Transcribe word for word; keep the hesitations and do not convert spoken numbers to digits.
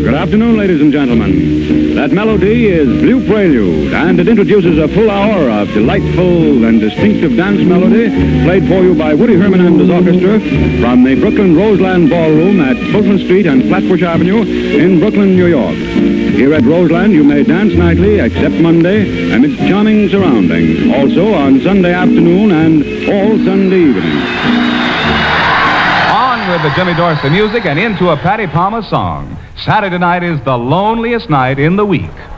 Good afternoon, ladies and gentlemen. That melody is Blue Prelude, and it introduces a full hour of delightful and distinctive dance melody played for you by Woody Herman and his orchestra from the Brooklyn Roseland Ballroom at Fulton Street and Flatbush Avenue in Brooklyn, New York. Here at Roseland, you may dance nightly, except Monday, amidst charming surroundings. Also on Sunday afternoon and all Sunday evening. On with the Jimmy Dorsey music and into a Patty Palmer song. Saturday night is the loneliest night in the week.